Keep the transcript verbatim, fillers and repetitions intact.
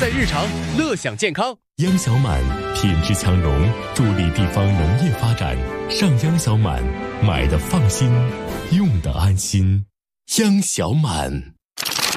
在日常，乐享健康。 央小满品质强农，助力地方农业发展。上央小满，买的放心，用的安心。央小满。